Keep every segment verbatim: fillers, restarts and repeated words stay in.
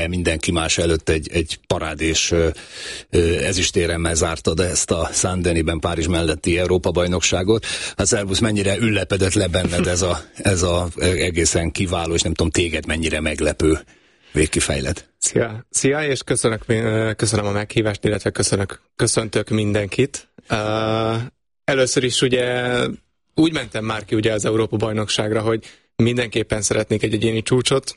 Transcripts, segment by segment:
mindenki más előtt egy, egy parádés ezüstéremmel zártad ezt a Saint-Denisben, Párizs melletti Európa-bajnokságot. Hát szervusz, mennyire üllepedett le benned ez a, ez a egészen kiváló, és nem tudom, téged mennyire meglepő végkifejlet. Szia, Szia és köszönök, köszönöm a meghívást, illetve köszönök, köszöntök mindenkit. Uh, először is ugye úgy mentem már ki ugye az Európa-bajnokságra, hogy mindenképpen szeretnék egy egyéni csúcsot,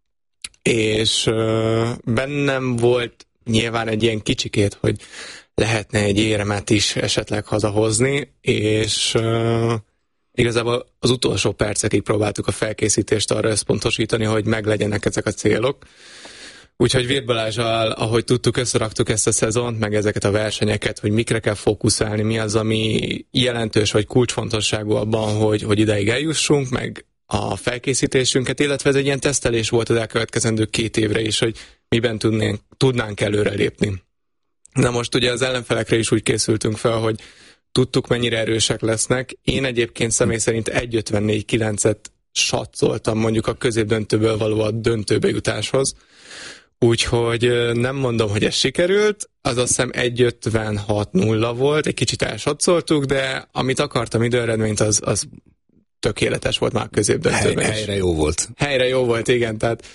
és uh, bennem volt nyilván egy ilyen kicsikét, hogy lehetne egy éremet is esetleg hazahozni, és uh, igazából az utolsó percekig próbáltuk a felkészítést arra összpontosítani, hogy meglegyenek ezek a célok. Úgyhogy Virth Balázsal, ahogy tudtuk, összeraktuk ezt a szezont, meg ezeket a versenyeket, hogy mikre kell fókuszálni, mi az, ami jelentős vagy kulcsfontosságú abban, hogy, hogy ideig eljussunk, meg a felkészítésünket, illetve ez egy ilyen tesztelés volt az elkövetkezendő két évre is, hogy miben tudnánk, tudnánk előrelépni. Na most ugye az ellenfelekre is úgy készültünk fel, hogy tudtuk, mennyire erősek lesznek. Én egyébként személy szerint egy ötvennégy kilencet satszoltam mondjuk a középdöntőből való a döntőbe jutáshoz. Úgyhogy nem mondom, hogy ez sikerült, az azt hiszem egy ötvenhat nulla volt, egy kicsit elsatszoltuk, de amit akartam időeredményt, az, az tökéletes volt már a középdöntőben. Hely, helyre jó volt. Helyre jó volt, igen. Tehát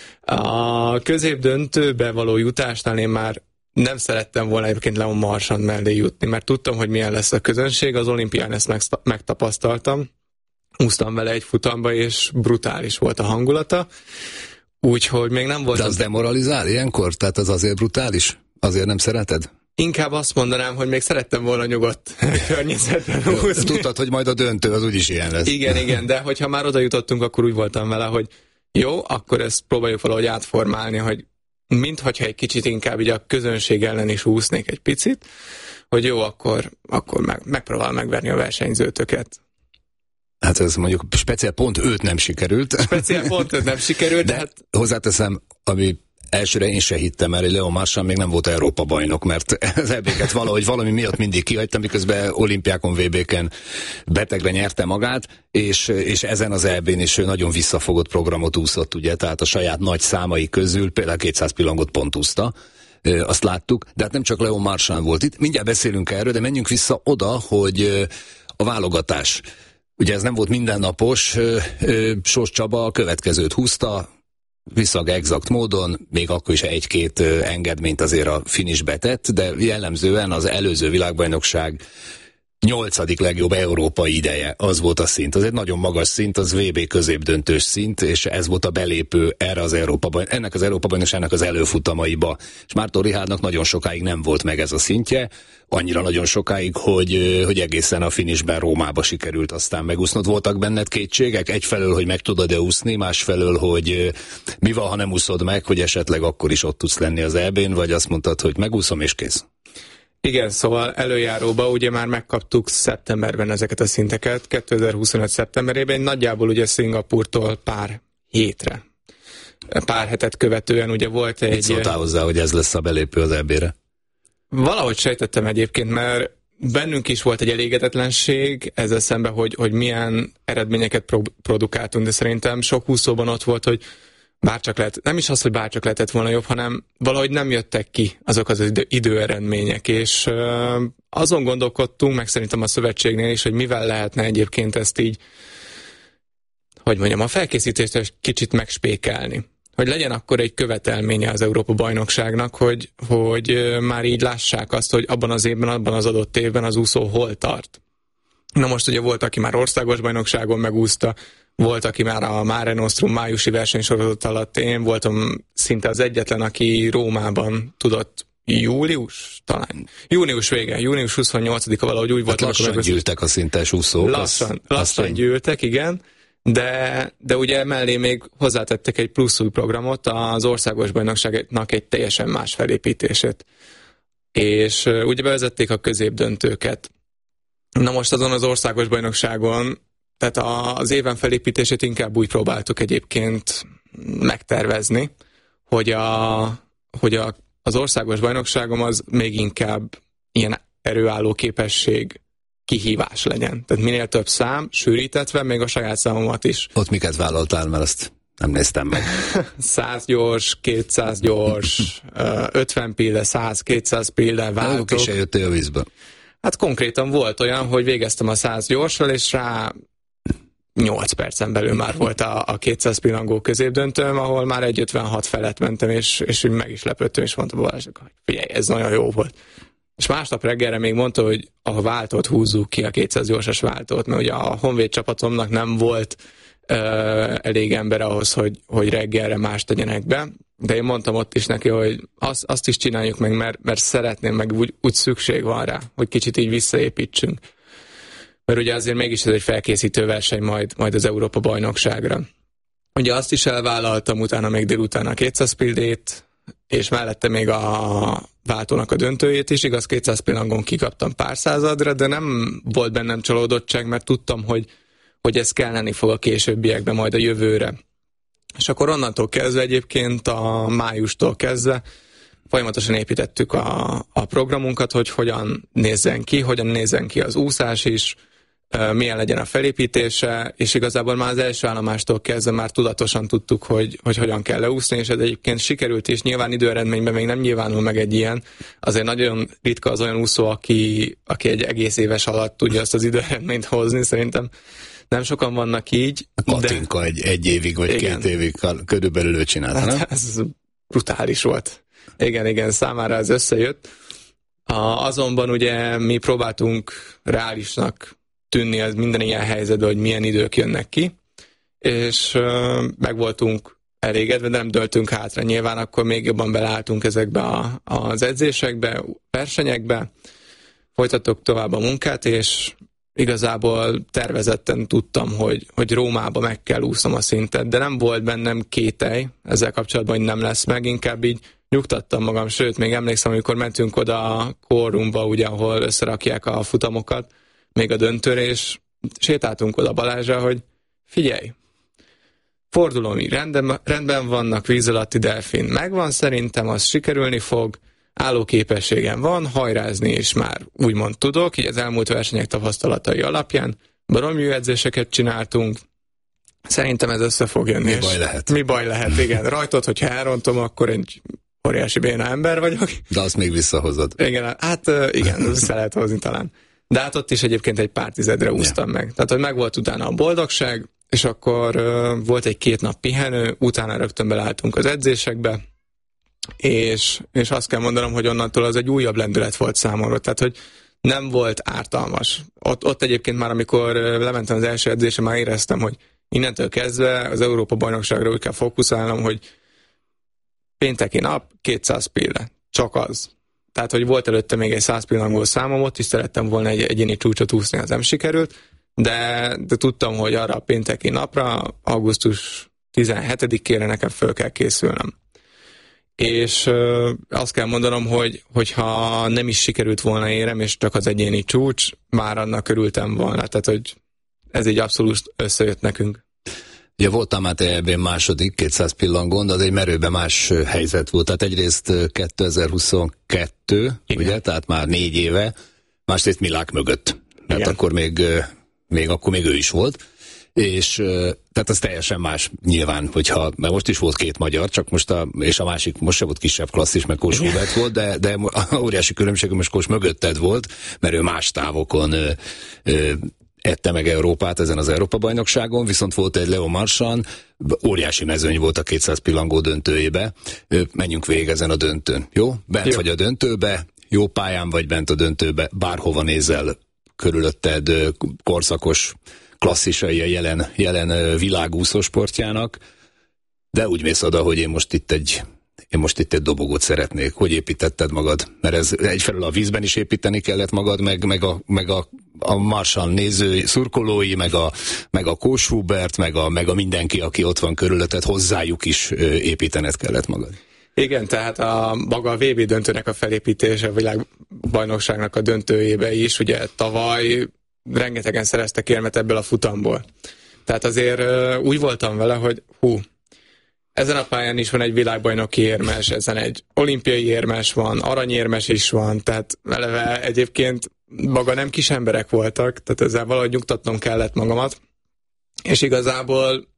a középdöntőbe való jutásnál én már nem szerettem volna egyébként Leon Marchand mellé jutni, mert tudtam, hogy milyen lesz a közönség, az olimpián ezt megtapasztaltam. Úsztam vele egy futamba, és brutális volt a hangulata. Úgyhogy még nem volt... De az demoralizál ilyenkor? Tehát az azért brutális? Azért nem szereted? Inkább azt mondanám, hogy még szerettem volna nyugodt környezetben húzni. Tudtad, hogy majd a döntő az úgyis ilyen lesz. Igen, igen, de hogyha már oda jutottunk, akkor úgy voltam vele, hogy jó, akkor ezt próbáljuk valahogy átformálni, hogy minthogyha egy kicsit inkább így a közönség ellen is úsznék egy picit, hogy jó, akkor, akkor meg, megpróbál megverni a versenyzőtöket. Hát ez mondjuk speciál pont őt nem sikerült. Speciál pont őt nem sikerült, de, de hát... hozzáteszem, ami elsőre én se hittem el, hogy Leon Marchand még nem volt Európa bajnok, mert az é bé-ket valahogy valami miatt mindig kihagytam, miközben olimpiákon, vé bé-ken betegre nyerte magát, és, és ezen az é bén is nagyon visszafogott programot úszott, ugye, tehát a saját nagy számai közül például kétszáz pillangot pont úszta, azt láttuk, de hát nem csak Leon Marchand volt itt. Mindjárt beszélünk erről, de menjünk vissza oda, hogy a válogatás. Ugye ez nem volt mindennapos, Sós Csaba a következőt húzta, viszonylag exakt módon, még akkor is egy-két engedményt azért a finishbe tett, de jellemzően az előző világbajnokság nyolcadik legjobb európai ideje, az volt a szint. Az egy nagyon magas szint, az vé bé középdöntős szint, és ez volt a belépő erre az Európa, ennek az Európa-bajnokságnak az előfutamaiba. És Márton Richardnak nagyon sokáig nem volt meg ez a szintje, annyira nagyon sokáig, hogy, hogy egészen a finishben Rómába sikerült aztán megúsznod. Voltak benned kétségek? Egyfelől, hogy meg tudod-e úszni, másfelől, hogy mi van, ha nem úszod meg, hogy esetleg akkor is ott tudsz lenni az é bén, vagy azt mondtad, hogy megúszom és kész? Igen, szóval előjáróba ugye már megkaptuk szeptemberben ezeket a szinteket, kétezer-huszonöt szeptemberében, nagyjából ugye Szingapúrtól pár hétre, pár hetet követően ugye volt egy... Mit szóltál hozzá, hogy ez lesz a belépő az é bére? Valahogy sejtettem egyébként, mert bennünk is volt egy elégedetlenség ezzel szemben, hogy, hogy milyen eredményeket pro- produkáltunk, de szerintem sok úszóban ott volt, hogy bárcsak lehet, nem is az, hogy bárcsak lehetett volna jobb, hanem valahogy nem jöttek ki azok az idő, időeredmények, és uh, azon gondolkodtunk, meg szerintem a szövetségnél is, hogy mivel lehetne egyébként ezt így, hogy mondjam, a felkészítést egy kicsit megspékelni. Hogy legyen akkor egy követelménye az Európa-bajnokságnak, hogy, hogy uh, már így lássák azt, hogy abban az évben, abban az adott évben az úszó hol tart. Na most ugye volt, aki már országos bajnokságon megúszta, volt, aki már a Mare Nostrum májusi versenysorozat alatt, én voltam szinte az egyetlen, aki Rómában tudott július, talán. Június vége, június huszonnyolcadika valahogy úgy volt. Hát lassan meg gyűltek a szintes úszók. Lassan, azt, lassan azt gyűltek, igen, de, de ugye mellé még hozzátettek egy plusz új programot, az országos bajnokságnak egy teljesen más felépítését. És uh, ugye bevezették a középdöntőket. Na most azon az országos bajnokságon, tehát az éven felépítését inkább úgy próbáltuk egyébként megtervezni, hogy, a, hogy a, az országos bajnokságom az még inkább ilyen erőálló képesség kihívás legyen. Tehát minél több szám, sűrítetve, még a saját számomat is. Ott miket vállaltál, mert azt Nem néztem meg. száz gyors, kétszáz gyors, ötven pille, száz, kétszáz pille váltók. Ki se jöttél a vízbe. Hát konkrétan volt olyan, hogy végeztem a száz gyorsral, és rá nyolc percen belül már volt a, a kétszáz pillangó középdöntőm, ahol már egy ötvenhat felett mentem, és, és úgy meg is lepődtem, és mondta Balázsnak, hogy figyelj, ez nagyon jó volt. És másnap reggelre még mondta, hogy a váltót húzzuk ki, a kétszáz gyorsas váltót, mert ugye a Honvéd csapatomnak nem volt uh, elég ember ahhoz, hogy, hogy reggelre más tegyenek be, de én mondtam ott is neki, hogy azt, azt is csináljuk meg, mert, mert szeretném, meg úgy, úgy szükség van rá, hogy kicsit így visszaépítsünk. Mert ugye azért mégis ez egy felkészítő verseny majd, majd az Európa-bajnokságra. Ugye azt is elvállaltam utána még délután a kétszáz pillét, és mellette még a váltónak a döntőjét is, igaz, kétszáz pillangon kikaptam pár századra, de nem volt bennem csalódottság, mert tudtam, hogy, hogy ez kelleni fog a későbbiekben, majd a jövőre. És akkor onnantól kezdve egyébként a májustól kezdve folyamatosan építettük a, a programunkat, hogy hogyan nézzen ki, hogyan nézzen ki az úszás is, milyen legyen a felépítése, és igazából már az első állomástól kezdve már tudatosan tudtuk, hogy, hogy hogyan kell leúszni, és ez egyébként sikerült is, nyilván időeredményben még nem nyilvánul meg egy ilyen, azért nagyon ritka az olyan úszó, aki, aki egy egész éves alatt tudja azt az időeredményt hozni, szerintem nem sokan vannak így. Katinka de... egy, egy évig vagy igen. két évig körülbelül ő csinálta, hát, nem? Ez brutális volt. Igen, igen, számára ez összejött. A, azonban ugye mi próbáltunk reálisnak tűnni az minden ilyen helyzetben, hogy milyen idők jönnek ki, és uh, meg voltunk elégedve, de nem döltünk hátra. Nyilván akkor még jobban beleálltunk ezekbe a, az edzésekbe, versenyekbe, folytattuk tovább a munkát, és igazából tervezetten tudtam, hogy, hogy Rómába meg kell úsznom a szintet, de nem volt bennem kételj ezzel kapcsolatban, hogy nem lesz meg, inkább így nyugtattam magam, sőt, még emlékszem, amikor mentünk oda a Kórumba, ugye, ahol összerakják a futamokat, még a döntőre, és sétáltunk oda Balázsra, hogy figyelj, fordulómi rendben, rendben vannak, víz alatti delfin megvan, szerintem az sikerülni fog, állóképességem van, hajrázni is már úgymond tudok, így az elmúlt versenyek tapasztalatai alapján, baromi jó edzéseket csináltunk, szerintem ez össze fog jönni. Mi baj lehet? Mi baj lehet, igen. Rajtad, hogyha elrontom, akkor egy óriási béna ember vagyok. De azt még visszahozod. Igen, hát igen, vissza lehet hozni talán. De hát ott is egyébként egy pár tizedre úsztam ja. meg. Tehát, hogy meg volt utána a boldogság, és akkor uh, volt egy két nap pihenő, utána rögtön belálltunk az edzésekbe, és, és azt kell mondanom, hogy onnantól az egy újabb lendület volt számomra. Tehát, hogy nem volt ártalmas. Ott, ott egyébként már, amikor lementem az első edzésre, már éreztem, hogy innentől kezdve az Európa-bajnokságra úgy kell fókuszálnom, hogy pénteki nap, kétszáz pille. Csak az. Tehát, hogy volt előtte még egy száz pillangó számom, ott is szerettem volna egy egyéni csúcsot úszni, az nem sikerült, de, de tudtam, hogy arra a pénteki napra, augusztus tizenhetedikére nekem föl kell készülnem. És ö, azt kell mondanom, hogy hogyha nem is sikerült volna érem, és csak az egyéni csúcs, már annak örültem volna. Tehát, hogy ez így abszolút összejött nekünk. Ugye voltam már E B második kétszáz pillangón, de az egy merőben más helyzet volt. Tehát egyrészt kétezer-huszonkettő, igen. ugye, tehát már négy éve, másrészt Milák mögött. Mert akkor még, még, akkor még ő is volt. És tehát az teljesen más nyilván, hogyha, mert most is volt két magyar, csak most a, és a másik most se volt kisebb klasszis, meg Kós Hubert volt, de, de óriási különbség, hogy most Kós mögötted volt, mert ő más távokon ö, ö, ette meg Európát ezen az Európa-bajnokságon, viszont volt egy Leo Marchand, óriási mezőny volt a kétszáz pillangó döntőjébe. Menjünk végig ezen a döntőn, jó? Bent jó. vagy a döntőbe, jó pályán vagy bent a döntőbe, bárhova nézel körülötted korszakos klasszisai a jelen, jelen világúszó sportjának, de úgy mész oda, hogy én most itt egy Én most itt egy dobogót szeretnék. Hogy építetted magad? Mert ez egyfelől a vízben is építeni kellett magad, meg, meg, a, meg a, a Marchand nézői, szurkolói, meg a, meg a Kós Hubert, meg a, meg a mindenki, aki ott van körülötted, hozzájuk is építened kellett magad. Igen, tehát a maga a vé bé döntőnek a felépítése, a világbajnokságnak a döntőjébe is, ugye tavaly rengetegen szereztek érmet ebből a futamból. Tehát azért úgy voltam vele, hogy hú, ezen a pályán is van egy világbajnoki érmes, ezen egy olimpiai érmes van, aranyérmes is van, tehát eleve egyébként maga nem kis emberek voltak, tehát ezzel valahogy nyugtatnom kellett magamat, és igazából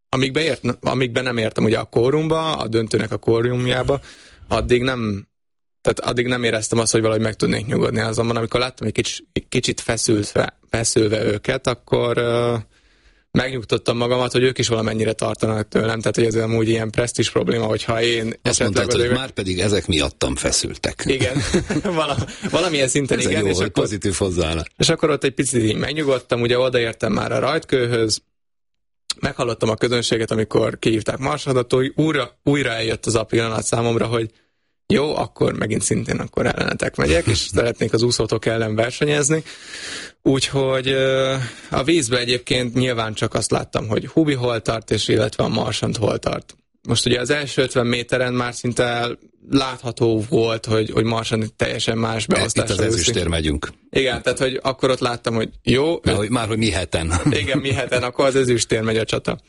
amíg, beért, amíg be nem értem ugye a kórumba, a döntőnek a kórumjába, addig nem, tehát addig nem éreztem azt, hogy valahogy meg tudnék nyugodni. Azonban amikor láttam egy kicsit, kicsit feszülve, feszülve őket, akkor uh, megnyugtottam magamat, hogy ők is valamennyire tartanak tőlem, tehát hogy ez amúgy ilyen presztízs probléma, hogyha én... Azt mondtad, hogy már pedig ezek miattam feszültek. Igen, Val- valamilyen szinten ez igen. Jó, és hogy akkor, pozitív hozzáállás. És akkor ott egy picit így megnyugodtam, ugye odaértem már a rajtkőhöz, meghallottam a közönséget, amikor kihívták Marsadatól, újra, újra eljött az a pillanat számomra, hogy jó, akkor megint szintén akkor ellenetek megyek, és szeretnék az úszótok ellen versenyezni. Úgyhogy a vízbe egyébként nyilván csak azt láttam, hogy Hubi hol tart, és illetve a Marsant hol tart. Most ugye az első ötven méteren már szinte látható volt, hogy, hogy Marsant teljesen más beosztásra. Itt az ezüstér megyünk. Igen, tehát hogy akkor ott láttam, hogy jó. Már, hogy, már hogy mi heten. Igen, mi heten, akkor az ezüstér megy a csata.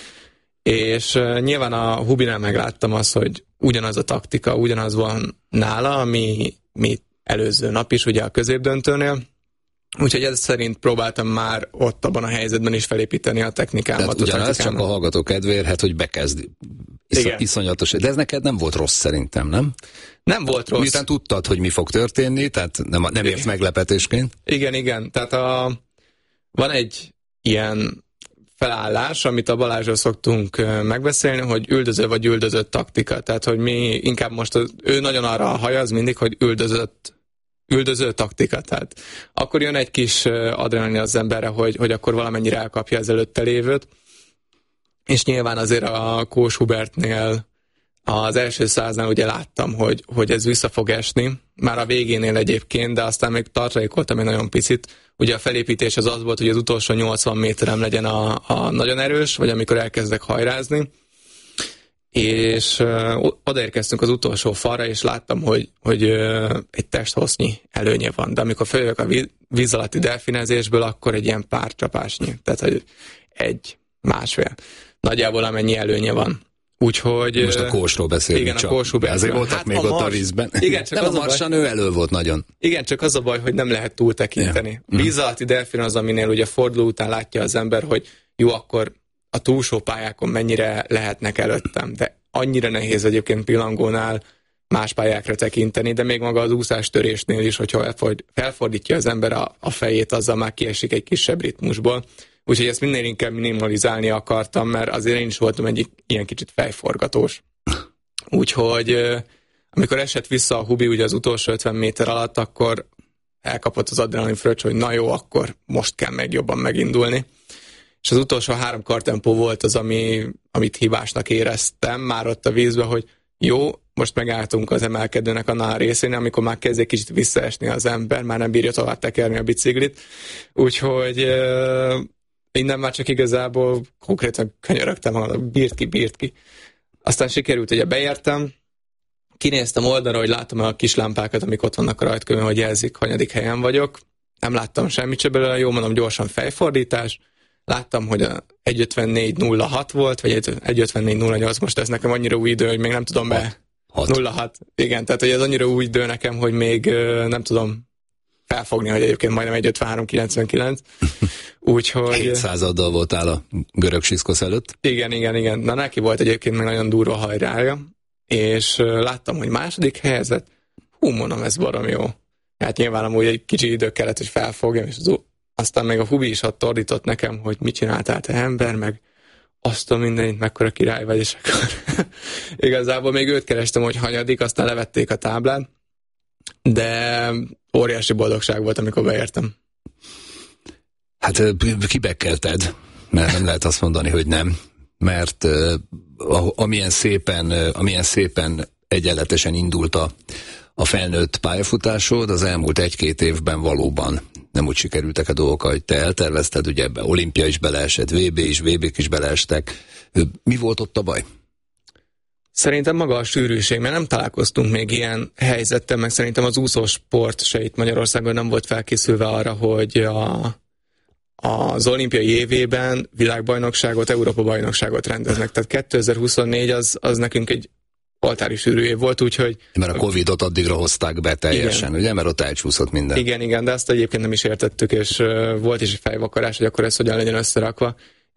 És uh, nyilván a Hubinál megláttam azt, hogy ugyanaz a taktika, ugyanaz van nála, ami mi előző nap is, ugye a középdöntőnél. Úgyhogy ez szerint próbáltam már ott abban a helyzetben is felépíteni a technikámat. Tehát ugyanaz csak a hallgató kedvéért, hát, hogy bekezd. Isz, iszonyatos. De ez neked nem volt rossz szerintem, nem? Nem volt rossz. Miután tudtad, hogy mi fog történni, tehát nem, nem érsz meglepetésként. Igen, igen. Tehát a, van egy ilyen felállás, amit a Balázsról szoktunk megbeszélni, hogy üldöző vagy üldözött taktika. Tehát, hogy mi inkább most, az, ő nagyon arra hajaz mindig, hogy üldözött, üldöző taktika. Tehát akkor jön egy kis adrenalin az emberre, hogy, hogy akkor valamennyire elkapja az előtte lévőt. És nyilván azért a Kós Hubertnél az első száznál ugye láttam, hogy, hogy ez vissza fog esni. Már a végénél egyébként, de aztán még tartalékoltam egy nagyon picit. Ugye a felépítés az az volt, hogy az utolsó nyolcvan méterem legyen a, a nagyon erős, vagy amikor elkezdek hajrázni. És uh, odaérkeztünk az utolsó falra, és láttam, hogy, hogy uh, egy testhosznyi előnye van. De amikor följövök a víz, víz alatti delfinezésből, akkor egy ilyen pár csapásnyi. Tehát, hogy egy, másfél. Nagyjából amennyi előnye van. Úgyhogy... Most a Kósról beszélünk. Igen, csak. a Kós Hubertről. Azért voltak hát még ott a vízben. Igen, csak nem az a Marsan, ő elő volt nagyon. Igen, csak az a baj, hogy nem lehet túl tekinteni. Yeah. Víz alatti delfin az, aminél ugye forduló után látja az ember, hogy jó, akkor a túlsó pályákon mennyire lehetnek előttem. De annyira nehéz egyébként pillangónál más pályákra tekinteni, de még maga az úszástörésnél is, hogyha felfordítja az ember a, a fejét, azzal már kiesik egy kisebb ritmusból. Úgyhogy ezt minél inkább minimalizálni akartam, mert azért én is voltam egy ilyen kicsit fejforgatós. Úgyhogy amikor esett vissza a Hubi ugye az utolsó ötven méter alatt, akkor elkapott az adrenalin fröccs, hogy na jó, akkor most kell meg jobban megindulni. És az utolsó három kartempó volt az, ami, amit hibásnak éreztem már ott a vízbe, hogy jó, most megálltunk az emelkedőnek a részén, amikor már kezd egy kicsit visszaesni az ember, már nem bírja tovább tekerni a biciklit. Úgyhogy innen már csak igazából konkrétan könyörögtem magam, bírt ki, bírt ki. Aztán sikerült, ugye beértem, kinéztem oldalra, hogy látom a kis lámpákat, amik ott vannak a rajtkövön, hogy jelzik, hanyadik helyen vagyok. Nem láttam semmit se belőle, jó mondom, gyorsan fejfordítás. Láttam, hogy a egy ötvennégy nulla hat volt, vagy egy ötvennégy nulla nyolc, most ez nekem annyira új idő, hogy még nem tudom be. nulla hat. Igen, tehát hogy ez annyira új idő nekem, hogy még nem tudom felfogni, hogy egyébként majdnem egy ötvenhárom kilencvenkilenc. Úgyhogy... hétszázaddal voltál a görög Siszkosz előtt. Igen, igen, igen. Na neki volt egyébként még nagyon durva hajrája, és láttam, hogy második helyzet, hú, mondom, ez barom jó. Hát nyilván amúgy egy kicsi idő kellett, hogy felfogjam, és az, aztán még a Hubi is ott ordított nekem, hogy mit csináltál te ember, meg azt a mindenit, mekkora király vagy, és akkor igazából még őt kerestem, hogy hanyadik, aztán levették a táblát, de óriási boldogság volt, amikor beértem. Hát kibekkelted, mert nem lehet azt mondani, hogy nem, mert uh, amilyen szépen, uh, amilyen szépen egyenletesen indult a, a felnőtt pályafutásod, az elmúlt egy-két évben valóban nem úgy sikerültek a dolgok, hogy te eltervezted, ugye ebbe Olimpia is beleesett, vé bé is, vé bék is beleestek. Mi volt ott a baj? Szerintem maga a sűrűség, mert nem találkoztunk még ilyen helyzettel, meg szerintem az úszósport se itt Magyarországon nem volt felkészülve arra, hogy a, az olimpiai évében világbajnokságot, Európa-bajnokságot rendeznek. Tehát kétezer-huszonnégy az, az nekünk egy oltári sűrű év volt, úgyhogy... Mert a Covidot addigra hozták be teljesen, igen. Ugye? Mert ott elcsúszott minden. Igen, igen, de azt egyébként nem is értettük, és uh, volt is egy fejvakarás, hogy akkor ez hogyan legyen összerakva.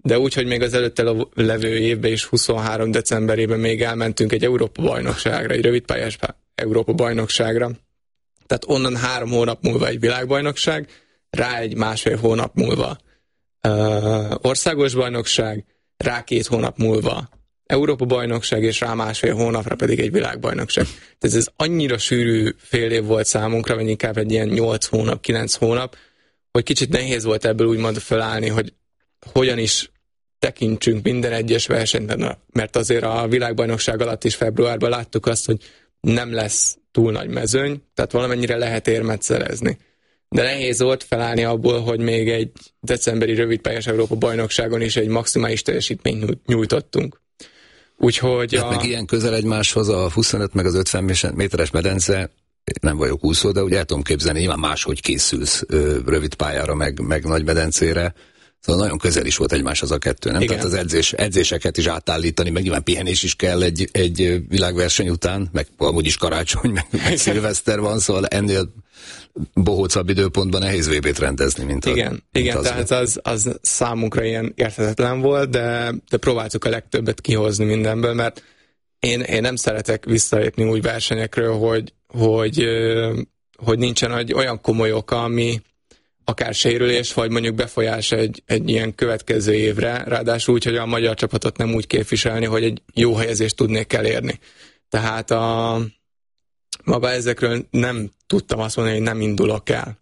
de úgy, hogy még az előtte levő évben is huszonhárom decemberében még elmentünk egy Európa-bajnokságra, egy rövidpályás Európa-bajnokságra. Tehát onnan három hónap múlva egy világbajnokság, rá egy másfél hónap múlva uh, országos bajnokság, rá két hónap múlva Európa-bajnokság, és rá másfél hónapra pedig egy világbajnokság. Tehát ez annyira sűrű fél év volt számunkra, vagy inkább egy ilyen nyolc hónap, kilenc hónap, hogy kicsit nehéz volt ebből úgymond felállni, hogy hogyan is tekintsünk minden egyes versenyben, mert azért a világbajnokság alatt is februárban láttuk azt, hogy nem lesz túl nagy mezőny, tehát valamennyire lehet érmet szerezni. De nehéz volt felállni abból, hogy még egy decemberi rövidpályás Európa-bajnokságon is egy maximális teljesítményt nyújtottunk. Úgyhogy hát a... meg ilyen közel egymáshoz a huszonöt meg az ötven méteres medence, nem vagyok úszó, de ugye el tudom képzelni, nyilván máshogy készülsz ö, rövid pályára, meg, meg nagy medencére. Szóval nagyon közel is volt egymáshoz a kettő, nem? Igen. Tehát az edzés, edzéseket is átállítani, meg nyilván pihenés is kell egy, egy világverseny után, meg amúgy is karácsony, meg, meg szilveszter van, szóval ennél bohócabb időpontban nehéz vé bét rendezni, mint igen, a, mint igen, az. tehát az, az számunkra ilyen érthetetlen volt, de, de próbáltuk a legtöbbet kihozni mindenből, mert én, én nem szeretek visszalépni úgy versenyekről, hogy, hogy, hogy nincsen egy olyan komoly oka, ami akár sérülés, vagy mondjuk befolyás egy, egy ilyen következő évre, ráadásul úgy, hogy a magyar csapatot nem úgy képviselni, hogy egy jó helyezést tudnék elérni. Tehát a, maga ezekről nem tudtam azt mondani, hogy nem indulok el.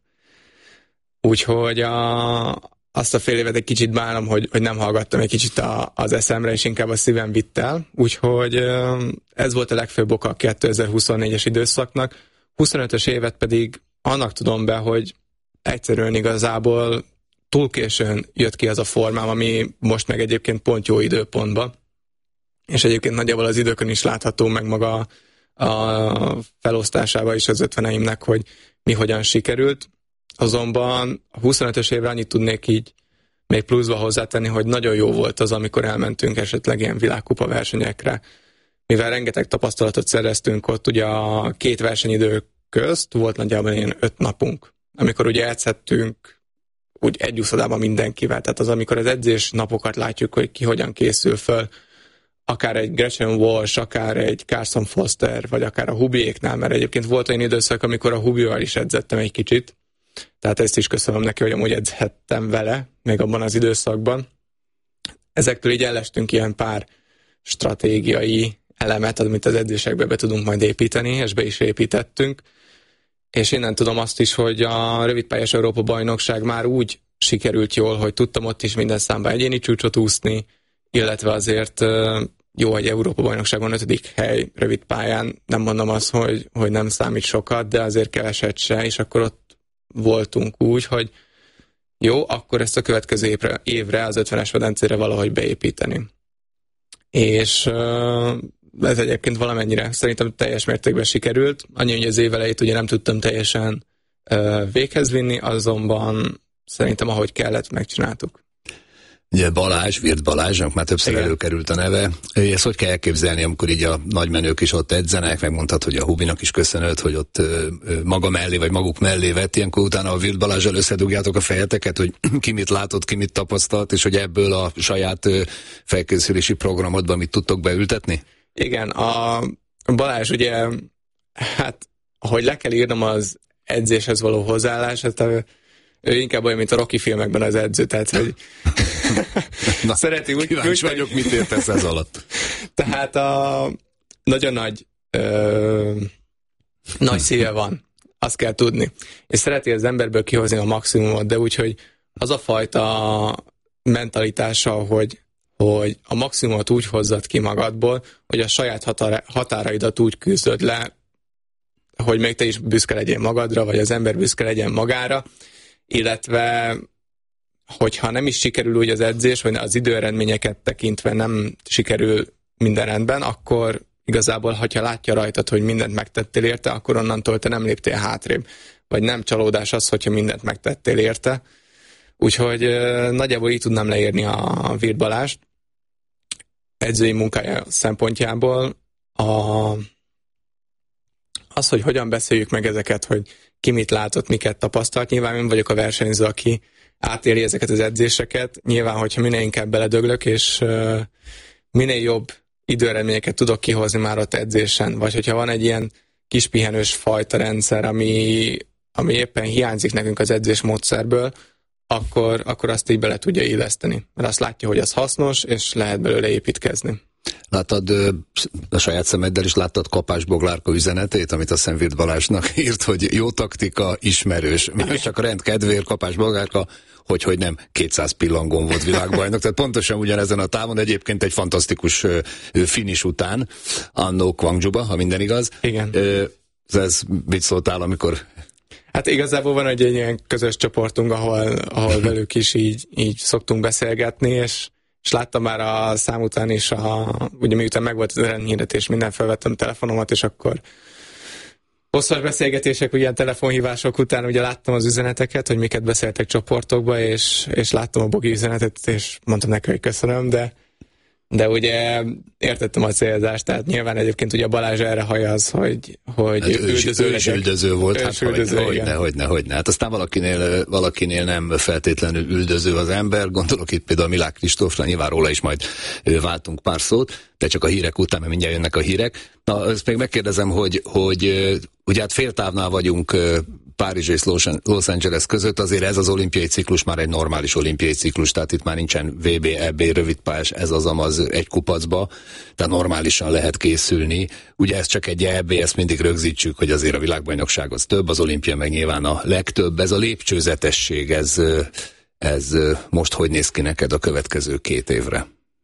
Úgyhogy a, azt a fél évet egy kicsit bánom, hogy, hogy nem hallgattam egy kicsit a, az eszemre, és inkább a szívem vitt el. Úgyhogy ez volt a legfőbb oka a kétezer-huszonnégyes időszaknak. huszonötös évet pedig annak tudom be, hogy egyszerűen igazából túl későn jött ki az a formám, ami most meg egyébként pont jó időpontban. És egyébként nagyjából az időkön is látható meg maga a felosztásában is az ötveneimnek, hogy mi hogyan sikerült. Azonban a huszonötös évre annyit tudnék így még pluszba hozzátenni, hogy nagyon jó volt az, amikor elmentünk esetleg ilyen világkupa versenyekre. Mivel rengeteg tapasztalatot szereztünk ott, ugye a két versenyidő közt volt nagyjából ilyen öt napunk, amikor ugye edzhettünk úgy egy úszodában mindenkivel. Tehát az, amikor az edzés napokat látjuk, hogy ki hogyan készül föl, akár egy Gretchen Walsh, akár egy Carson Foster, vagy akár a Hubiéknál, mert egyébként volt olyan időszak, amikor a Hubival is edzettem egy kicsit, tehát ezt is köszönöm neki, hogy amúgy edzhettem vele, még abban az időszakban. Ezektől így ellestünk ilyen pár stratégiai elemet, amit az edzésekbe be tudunk majd építeni, és be is építettünk. És innen tudom azt is, hogy a rövidpályás Európa-bajnokság már úgy sikerült jól, hogy tudtam ott is minden számban egyéni csúcsot úszni, illetve azért jó, hogy Európa-bajnokságon ötödik hely rövidpályán, nem mondom azt, hogy, hogy nem számít sokat, de azért keveset se, és akkor ott voltunk úgy, hogy jó, akkor ezt a következő évre, évre az ötvenes medencére valahogy beépíteni. És ez egyébként valamennyire szerintem teljes mértékben sikerült. Annyi, hogy az év elejét ugye nem tudtam teljesen véghez vinni, azonban szerintem ahogy kellett, megcsináltuk. Ugye Balázs, Virt Balázsnak már többször igen. előkerült a neve. Ezt hogy kell elképzelni, amikor így a nagymenők is ott edzenek, megmondhatod, hogy a Hubinak is köszönöd, hogy ott maga mellé, vagy maguk mellé vett, ilyenkor utána a Virt Balázsral összedugjátok a fejeteket, hogy ki mit látott, ki mit tapasztalt, és hogy ebből a saját felkészülési programodban mit tudtok beültetni? Igen, a Balázs ugye, hát ahogy le kell írnom az edzéshez való hozzáállás, hát ő inkább olyan, mint a Rocky filmekben az edző, tehát hogy Na, szereti úgy. Kíváncsi vagyok, mit értesz ez alatt. Tehát a nagyon nagy ö, nagy szíve van, azt kell tudni. És szereti az emberből kihozni a maximumot, de úgyhogy az a fajta mentalitása, hogy, hogy a maximumot úgy hozzad ki magadból, hogy a saját határa, határaidat úgy küzdöd le, hogy még te is büszke legyél magadra, vagy az ember büszke legyen magára, illetve hogyha nem is sikerül úgy az edzés, vagy az időeredményeket tekintve nem sikerül minden rendben, akkor igazából, ha látja rajtad, hogy mindent megtettél érte, akkor onnantól te nem léptél hátrébb. Vagy nem csalódás az, hogyha mindent megtettél érte. Úgyhogy nagyjából így tudnám leírni a Virt Balást edzői munkája szempontjából. A, az, hogy hogyan beszéljük meg ezeket, hogy ki mit látott, miket tapasztalt. Nyilván én vagyok a versenyző, aki átéli ezeket az edzéseket. Nyilván, hogyha minél inkább beledöglök, és uh, minél jobb időeredményeket tudok kihozni már ott edzésen, vagy hogyha van egy ilyen kis pihenős fajta rendszer, ami, ami éppen hiányzik nekünk az edzésmódszerből, akkor, akkor azt így bele tudja illeszteni. Mert azt látja, hogy az hasznos, és lehet belőle építkezni. Láttad a saját szemeddel is, láttad Kapás Boglárka üzenetét, amit a Szenvirt Balázsnak írt, hogy jó taktika, ismerős. Még csak a rend kedvéért Kapás Boglárka, hogy, hogy nem kétszáz pillangón volt világbajnok. Tehát pontosan ugyanezen a távon, egyébként egy fantasztikus finish után, annó Guangzhouba, ha minden igaz. Igen. Ez mit szóltál, amikor... Hát igazából van egy ilyen közös csoportunk, ahol, ahol velük is így, így szoktunk beszélgetni, és és láttam már a szám után is, a, ugye miután megvolt az eredményhirdetés, minden felvettem telefonomat, és akkor hosszas beszélgetések, ugye telefonhívások után ugye láttam az üzeneteket, hogy miket beszéltek csoportokba, és, és láttam a Bogi üzenetet, és mondtam neki, hogy köszönöm, de de ugye értettem a célzást, tehát nyilván egyébként ugye Balázs erre hajaz, hogy, hogy hát üldöző, ő is üldöző volt, hát üldöző, hogyne, hogyne, hogyne, hogyne. Hát aztán valakinél, valakinél nem feltétlenül üldöző az ember, gondolok itt például Milák Kristófra, nyilván róla is majd váltunk pár szót, de csak a hírek után, mert mindjárt jönnek a hírek. Na, ezt még megkérdezem, hogy, hogy ugye hát féltávnál vagyunk Párizs és Los Angeles között, azért ez az olimpiai ciklus már egy normális olimpiai ciklus, tehát itt már nincsen vé bé, é bé, rövidpályás, ez az amaz egy kupacba, tehát normálisan lehet készülni. Ugye ez csak egy é bé, ezt mindig rögzítsük, hogy azért a világbajnokság az több, az olimpia meg nyilván a legtöbb. Ez a lépcsőzetesség, ez, ez most hogy néz ki neked a következő két évre?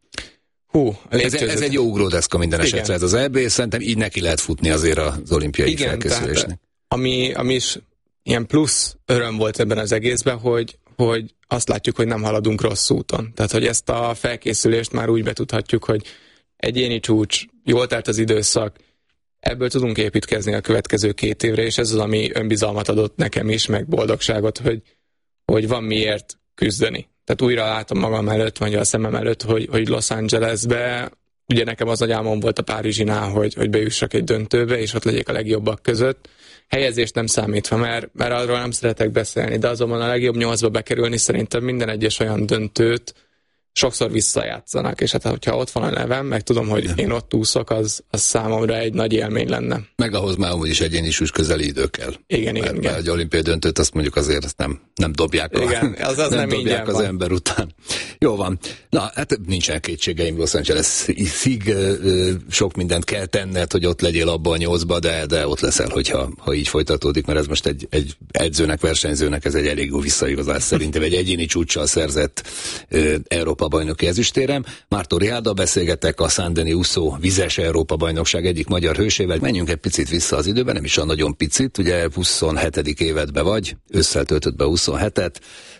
Hú, ez, ez egy jó ugródeszka minden igen. esetre, ez az é bé, szerintem így neki lehet futni azért az olimpiai igen, felkészülésnek. Tehát, ami, ami is ilyen plusz öröm volt ebben az egészben, hogy, hogy azt látjuk, hogy nem haladunk rossz úton. Tehát, hogy ezt a felkészülést már úgy betudhatjuk, hogy egyéni csúcs, jól telt az időszak, ebből tudunk építkezni a következő két évre, és ez az, ami önbizalmat adott nekem is, meg boldogságot, hogy, hogy van miért küzdeni. Tehát újra látom magam előtt, vagy a szemem előtt, hogy, hogy Los Angelesbe, ugye nekem az nagy álmom volt a Párizsinál, hogy, hogy bejussak egy döntőbe, és ott legyek a legjobbak között. Helyezést nem számítva, mert, mert arról nem szeretek beszélni, de azonban a legjobb nyolcba bekerülni szerintem minden egyes olyan döntőt sokszor visszajátszanak, és hát hogyha ott van a nevem, meg tudom, hogy én ott úszok, az, az számomra egy nagy élmény lenne. Meg ahhoz már amúgy is egyéni sús közeli idő kell. Igen, mert, igen, mert igen. egy olimpiai döntőt azt mondjuk azért azt nem, nem dobják, igen, az az nem nem dobják az van. ember után. Jó van. Na, hát nincsen kétségeim, Los Angeles-ig sok mindent kell tenned, hogy ott legyél abban a nyolcba, de, de ott leszel, hogyha ha így folytatódik, mert ez most egy, egy edzőnek, versenyzőnek ez egy elég jó visszaigazás szerintem, egy egyéni csúccsal szerzett Európa bajnoki ezüstérem. Márton Rihárdal beszélgetek, a Saint-Denis úszó vizes Európa-bajnokság egyik magyar hősével. Menjünk egy picit vissza az időben, nem is olyan nagyon picit, ugye huszonhetedik évedbe vagy, ősszel töltött be huszonhetet,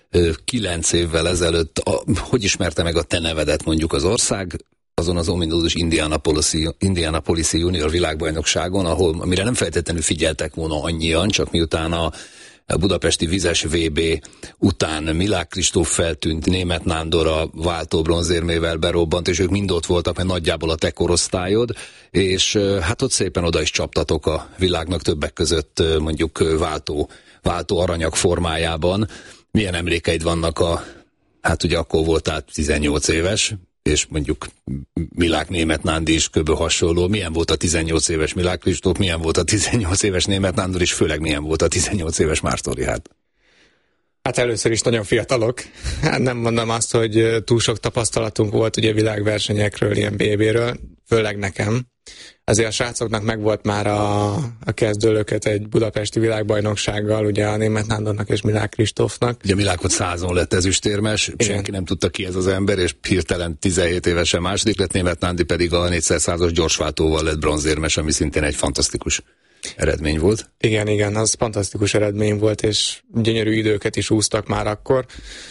kilenc évvel ezelőtt, a, hogy ismerte meg a te nevedet mondjuk az ország, azon az ominózus Indianapolisi, Indianapolisi junior világbajnokságon, ahol, amire nem feltétlenül figyeltek volna annyian, csak miután a a budapesti vizes vé bé után Milák Kristóf feltűnt, Németh Nándor a váltó bronzérmével berobbant, és ők mind ott voltak, mert nagyjából a te korosztályod, és hát ott szépen oda is csaptatok a világnak többek között mondjuk váltó, váltó aranyag formájában. Milyen emlékeid vannak a, hát ugye akkor voltál tizennyolc éves, és mondjuk Milák Németh Nándi is kb. Hasonló. Milyen volt a tizennyolc éves Milák Kristóf, milyen volt a tizennyolc éves Németh Nándor, és főleg milyen volt a tizennyolc éves Márton Richárd? Hát először is nagyon fiatalok. Hát nem mondom azt, hogy túl sok tapasztalatunk volt ugye világversenyekről, ilyen bé béről, főleg nekem. Azért a srácoknak megvolt már a, a kezdőlöket egy budapesti világbajnoksággal, ugye a Németh Nándornak és Milák Kristófnak. Ugye Milákot százon lett ezüstérmes, igen. Senki nem tudta ki ez az ember, és hirtelen tizenhét évesen második lett, Németh Nándi pedig a négyszázas gyorsváltóval lett bronzérmes, ami szintén egy fantasztikus eredmény volt. Igen, igen, az fantasztikus eredmény volt, és gyönyörű időket is úsztak már akkor.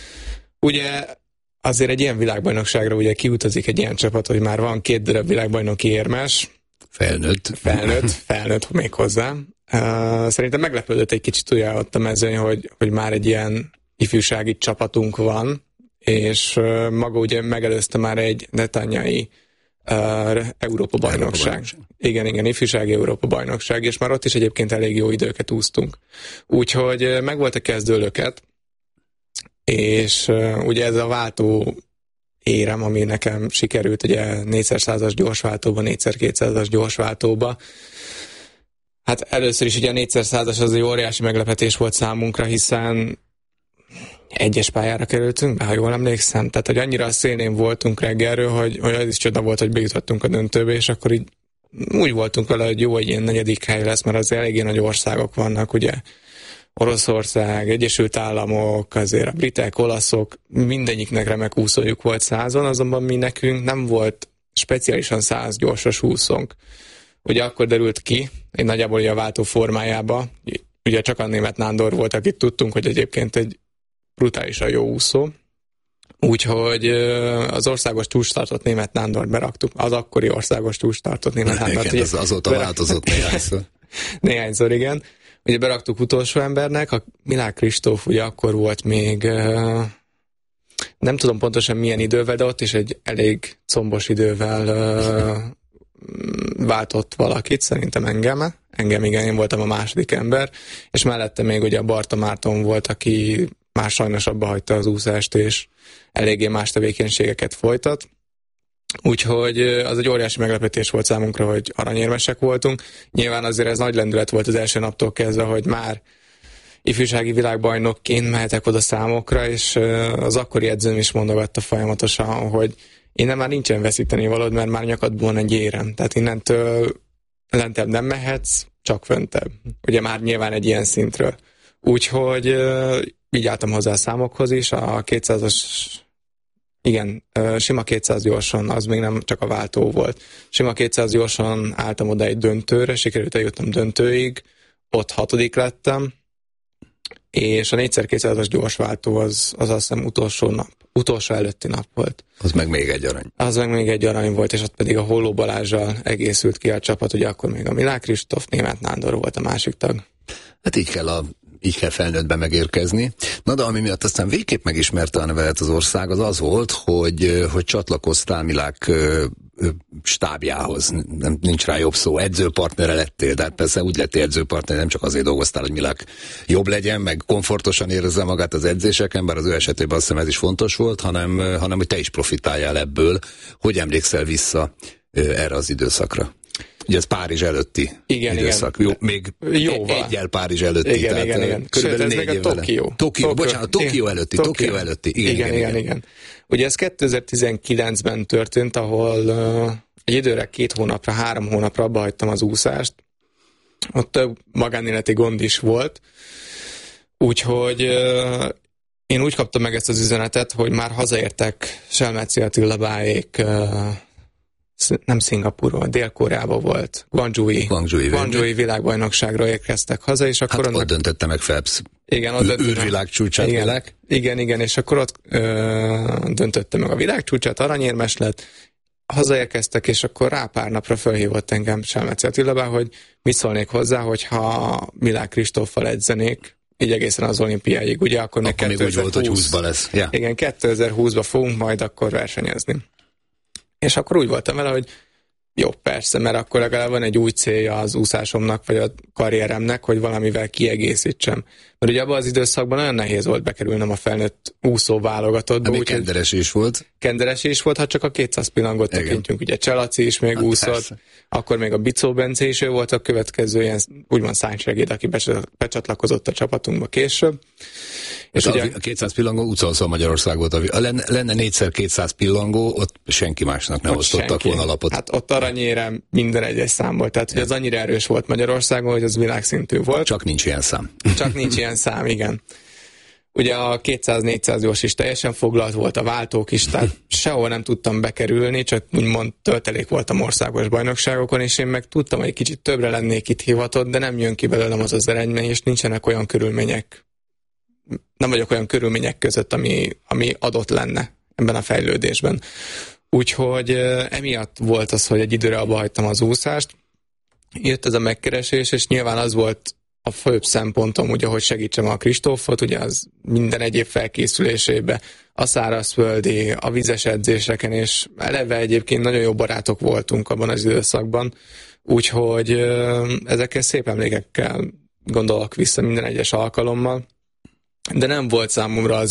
Ugye azért egy ilyen világbajnokságra ugye kiutazik egy ilyen csapat, hogy már van két darab világbajnoki érmes. Felnőtt. Felnőtt, felnőtt még hozzá. Uh, szerintem meglepődött egy kicsit ugye ott a mezőny, hogy, hogy már egy ilyen ifjúsági csapatunk van, és uh, maga ugye megelőzte már egy netanyai uh, Európa-bajnokság. Igen, igen, ifjúsági Európa-bajnokság, és már ott is egyébként elég jó időket úsztunk. Úgyhogy uh, megvolt a kezdőlöket, és uh, ugye ez a váltó érem, ami nekem sikerült, ugye négyszer-százas gyorsváltóba, négyszer-kétszázas gyorsváltóba. Hát először is ugye a négyszer-százas az egy óriási meglepetés volt számunkra, hiszen egyes pályára kerültünk be, ha jól emlékszem. Tehát, hogy annyira a szélén voltunk reggelről, hogy, hogy az is csoda volt, hogy bejutottunk a döntőbe, és akkor így úgy voltunk vele, hogy jó, hogy ilyen negyedik hely lesz, mert az eléggé nagy országok vannak, ugye Oroszország, Egyesült Államok, azért a britek, olaszok, mindegyiknek remek úszójuk volt százon, azonban mi nekünk nem volt speciálisan száz gyorsos úszónk. Ugye akkor derült ki, egy nagyjából a váltó formájába, ugye csak a Németh Nándor volt, akit tudtunk, hogy egyébként egy brutálisan jó úszó. Úgyhogy az országos csúcsstartot Németh Nándort beraktuk, az akkori országos csúcsstartot Németh Nándort. Igen, az azóta berak... változott néhányszor. Néhányszor, igen. Ugye beraktuk utolsó embernek, a Milák Kristóf ugye akkor volt még, nem tudom pontosan milyen idővel, de ott is egy elég combos idővel váltott valakit, szerintem engem. Engem, igen, én voltam a második ember, és mellette még ugye a Barta Márton volt, aki már sajnos abba hagyta az úszást, és eléggé más tevékenységeket folytat. Úgyhogy az egy óriási meglepetés volt számunkra, hogy aranyérmesek voltunk. Nyilván azért ez nagy lendület volt az első naptól kezdve, hogy már ifjúsági világbajnokként mehetek oda számokra, és az akkori edzőm is mondogatta folyamatosan, hogy innen már nincsen veszíteni valód, mert már nyakadból van egy érem. Tehát innentől lentebb nem mehetsz, csak föntebb. Ugye már nyilván egy ilyen szintről. Úgyhogy így álltam hozzá a számokhoz is, a kétszázas, igen, sima kétszáz gyorsan, az még nem csak a váltó volt. Sima kétszáz gyorsan álltam oda egy döntőre, sikerült eljutnom döntőig, ott hatodik lettem, és a négyszer-kétszázas gyorsváltó az, az azt hiszem utolsó nap, utolsó előtti nap volt. Az meg még egy arany. Az meg még egy arany volt, és ott pedig a Holló Balázssal egészült ki a csapat, ugye akkor még a Milák Kristóf, Németh Nándor volt a másik tag. Hát így kell a így kell felnőttbe megérkezni. Na de ami miatt aztán végképp megismerte a nevelet az ország, az az volt, hogy, hogy csatlakoztál Milák stábjához. Nem, nincs rá jobb szó. Edzőpartnere lettél, de hát persze úgy lettél edzőpartner, nem csak azért dolgoztál, hogy Milák jobb legyen, meg komfortosan érezze magát az edzéseken, bár az ő esetében azt hiszem ez is fontos volt, hanem, hanem hogy te is profitáljál ebből. Hogy emlékszel vissza erre az időszakra? Ugye ez Párizs előtti igen, időszak. Igen. Jó, még Jóval. egyel Párizs előtti. Igen, tehát igen, igen. Körülbelül Sőt, ez négy meg a Tokió. Tokió, bocsánat, Tokió előtti, Tokió előtti. Igen, igen, igen, igen, igen. Ugye ez kétezer-tizenkilencben történt, ahol uh, egy időre, két hónapra, három hónapra abba hagytam az úszást. Ott több magánéleti gond is volt. Úgyhogy uh, én úgy kaptam meg ezt az üzenetet, hogy már hazaértek Selmeci Attila báék, uh, nem Szingapurban, Dél-Koreában volt, Guangzhou-i, Guangzhou-i, Guangzhou-i világbajnokságra érkeztek haza, és akkor... Hát ott döntötte meg Phelps. Igen, ott döntötte űrvilág csúcsát, igen, világ. Igen, igen, és akkor ott ö, döntötte meg a világcsúcsát, aranyérmes lett, hazaérkeztek, és akkor rá pár napra felhívott engem Selmeci Attila, hogy mit szólnék hozzá, hogyha Milák Kristóffal edzenék, így egészen az olimpiáig, ugye akkor, akkor még úgy volt, hogy húszba lesz. Ja. Igen, kétezer-húszba fogunk majd akkor versenyezni. És akkor úgy voltam vele, hogy jó, persze, mert akkor legalább van egy új célja az úszásomnak, vagy a karrieremnek, hogy valamivel kiegészítsem. Mert ugye abban az időszakban nagyon nehéz volt bekerülnem a felnőtt úszó válogatottba. Még kenderes is volt. Kenderes is volt, ha csak a kétszáz pillangot tekintjünk. Ugye Cselaci is még hát úszott, persze. Akkor még a Bicó Bence is ő volt a következő ilyen úgymond szánysegéd, aki becsatlakozott a csapatunkba később. És ugye, a kétszáz pillangó utolsó Magyarország volt. A, lenne, lenne négyszer kétszáz pillangó, ott senki másnak ne osztottak volna lapot. Hát ott aranyérem minden egyes számból. Tehát hogy az annyira erős volt Magyarországon, hogy az világszintű volt. Csak nincs ilyen szám. Csak nincs ilyen szám, igen. Ugye a kétszáz-négyszáz gyors is teljesen foglalt volt, a váltók is, tehát sehol nem tudtam bekerülni, csak úgymond töltelék voltam országos bajnokságokon, és én meg tudtam, hogy egy kicsit többre lennék itt hivatott, de nem jön ki belőlem az az eredmény, és nincsenek olyan körülmények, nem vagyok olyan körülmények között, ami, ami adott lenne ebben a fejlődésben. Úgyhogy emiatt volt az, hogy egy időre abba hagytam az úszást, jött ez a megkeresés, és nyilván az volt a főbb szempontom, ugye, hogy segítsem a Kristófot, ugye az minden egyéb felkészülésébe, a szárazföldi, a vizes edzéseken, és eleve egyébként nagyon jó barátok voltunk abban az időszakban, úgyhogy ezekkel szép emlékekkel gondolok vissza minden egyes alkalommal, de nem volt számomra az így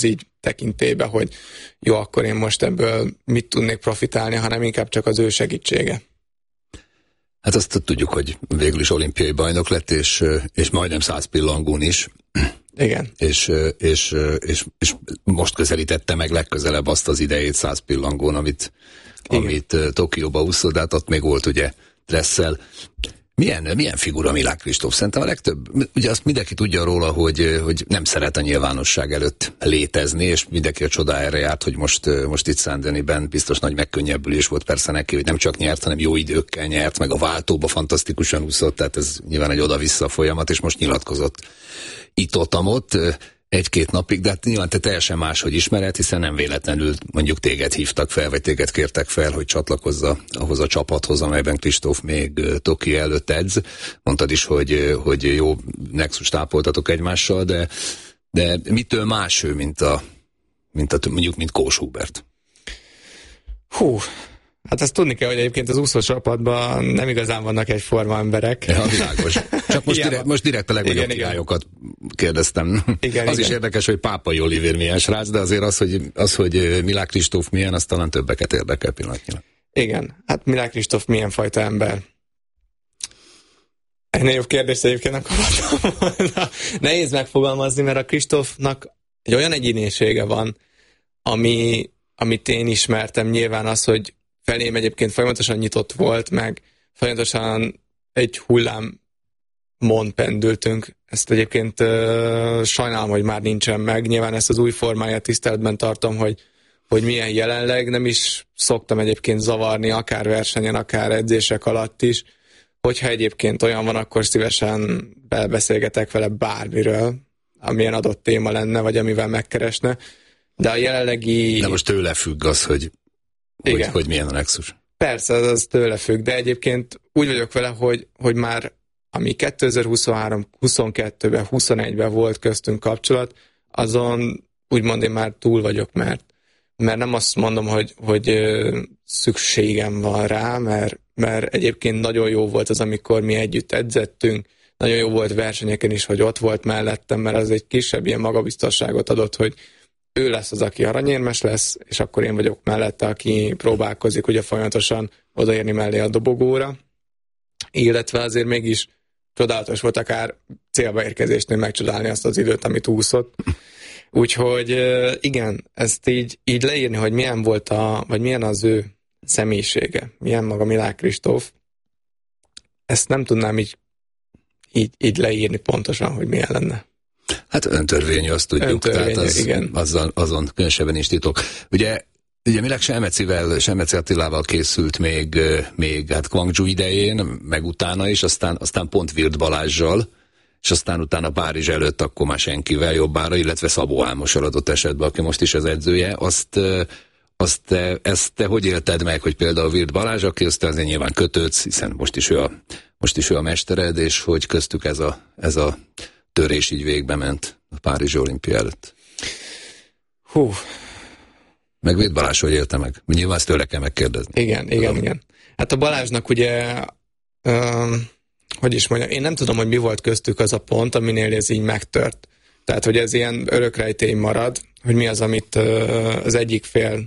tekintébe, hogy jó, akkor én most ebből mit tudnék profitálni, hanem inkább csak az ő segítsége. Hát azt tudjuk, hogy végül is olimpiai bajnok lett, és, és majdnem száz pillangón is. Igen. És, és, és, és most közelítette meg legközelebb azt az idejét száz pillangón, amit, amit Tokióba úszott, de hát ott még volt ugye Dressel. Milyen, milyen figura Milák Kristóf? Szerintem a legtöbb, ugye azt mindenki tudja róla, hogy, hogy nem szeret a nyilvánosság előtt létezni, és mindenki a csodájára járt, hogy most, most itt Saint-Denisben biztos nagy megkönnyebbülés volt persze neki, hogy nem csak nyert, hanem jó időkkel nyert, meg a váltóba fantasztikusan úszott, tehát ez nyilván egy oda-vissza folyamat, és most nyilatkozott itt-ott, egy-két napig, de hát nyilván te teljesen máshogy ismered, hiszen nem véletlenül mondjuk téged hívtak fel, vagy téged kértek fel, hogy csatlakozza ahhoz a csapathoz, amelyben Kristóf még Tokió előtt edz. Mondtad is, hogy, hogy jó nexus tápoltatok egymással, de, de mitől más ő, mint a, mint a mondjuk, mint Kós Hubert? Hú, hát ezt tudni kell, hogy egyébként az úszó csapatban nem igazán vannak egyforma emberek. Ja, világos. Csak most, direkt, most direkt a legnagyobb igen, királyokat kérdeztem. Igen, az igen. is érdekes, hogy Pápai Olivér milyen srác, de azért az, hogy, az, hogy Milák Kristóf milyen, az talán többeket érdekel pillanatnyilag. Igen, hát Milák Kristóf milyen fajta ember? Ennél jobb kérdést egyébként akartam volna. Nehéz megfogalmazni, mert a Kristófnak egy olyan egyénisége van, ami, amit én ismertem, nyilván az, hogy felém egyébként folyamatosan nyitott volt, meg folyamatosan egy hullámon pendültünk. Ezt egyébként uh, sajnálom, hogy már nincsen meg. Nyilván ezt az új formáját tiszteletben tartom, hogy, hogy milyen jelenleg. Nem is szoktam egyébként zavarni, akár versenyen, akár edzések alatt is. Hogyha egyébként olyan van, akkor szívesen beszélgetek vele bármiről, amilyen adott téma lenne, vagy amivel megkeresne. De a jelenlegi... De most tőle függ az, hogy Hogy, hogy milyen a nexus. Persze, az, az tőle függ, de egyébként úgy vagyok vele, hogy, hogy már ami kétezer-huszonhárom, huszonkettőben, huszonegyben volt köztünk kapcsolat, azon úgymond én már túl vagyok, mert, mert nem azt mondom, hogy, hogy szükségem van rá, mert, mert egyébként nagyon jó volt az, amikor mi együtt edzettünk, nagyon jó volt versenyeken is, hogy ott volt mellettem, mert az egy kisebb ilyen magabiztosságot adott, hogy ő lesz az, aki aranyérmes lesz, és akkor én vagyok mellette, aki próbálkozik ugye folyamatosan odaérni mellé a dobogóra, illetve azért mégis csodálatos volt akár célba érkezésnél megcsodálni azt az időt, amit úszott. Úgyhogy igen, ezt így, így leírni, hogy milyen volt a, vagy milyen az ő személyisége, milyen maga Milák Kristóf, ezt nem tudnám így, így, így leírni pontosan, hogy milyen lenne. Hát öntörvényű, azt tudjuk. Öntörvényű, tehát az, igen. Azzal, azon különösebben is titok. Ugye, ugye Milák Selmecivel, Selmeci Attilával készült még, még hát Guangzhou idején, meg utána is, aztán, aztán pont Virt Balázssal, és aztán utána Párizs előtt akkor már senkivel jobbára, illetve Szabó Álmossal adott esetben, aki most is az edzője. Azt, azt te, ezt te hogy élted meg, hogy például Virt Balázs, aki azt azért nyilván kötődsz, hiszen most is ő a, most is ő a mestered, és hogy köztük ez a, ez a törés így végbe ment a Párizsi olimpia előtt. Hú. Meg Virt Balázs, hogy élte meg? Nyilván ezt tőle kell megkérdezni. Igen, igen, tudom. igen. Hát a Balázsnak ugye, um, hogy is mondjam, én nem tudom, hogy mi volt köztük az a pont, aminél ez így megtört. Tehát, hogy ez ilyen örökrejtély marad, hogy mi az, amit uh, az egyik fél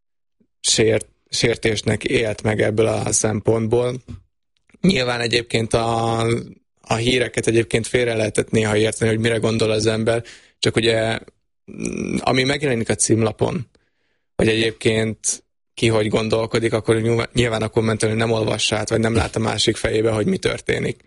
sért, sértésnek élt meg ebből a szempontból. Nyilván egyébként a A híreket egyébként félre lehetett néha érteni, hogy mire gondol az ember, csak ugye, ami megjelenik a címlapon, hogy egyébként ki hogy gondolkodik, akkor nyilván a kommentelő nem olvass át, vagy nem lát a másik fejébe, hogy mi történik.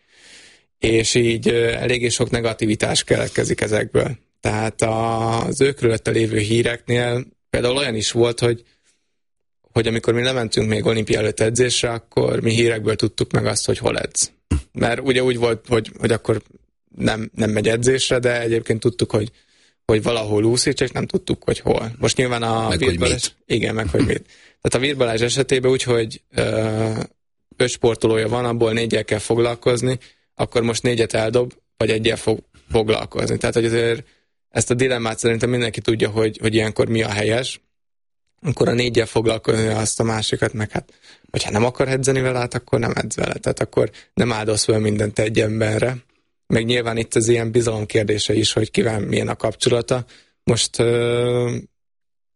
És így eléggé sok negativitás keletkezik ezekből. Tehát az ő körülötte lévő híreknél például olyan is volt, hogy, hogy amikor mi lementünk még olimpia előtt edzésre, akkor mi hírekből tudtuk meg azt, hogy hol edz. Mert ugye úgy volt, hogy, hogy akkor nem, nem megy edzésre, de egyébként tudtuk, hogy, hogy valahol úszik, csak nem tudtuk, hogy hol. Most nyilván a Virt Balázs... Igen, meg hogy mit. Tehát a Virt Balázs esetében úgy, hogy ö, öt sportolója van, abból négyel kell foglalkozni, akkor most négyet eldob, vagy egyel fog foglalkozni. Tehát, hogy azért ezt a dilemmát szerintem mindenki tudja, hogy, hogy ilyenkor mi a helyes. Akkor a négyel foglalkozni azt a másikat, meg hát, hogyha nem akar edzeni vele, hát akkor nem edz vele. Tehát akkor nem áldoz fel mindent egy emberre. Meg nyilván itt az ilyen bizalom kérdése is, hogy kivel milyen a kapcsolata. Most uh,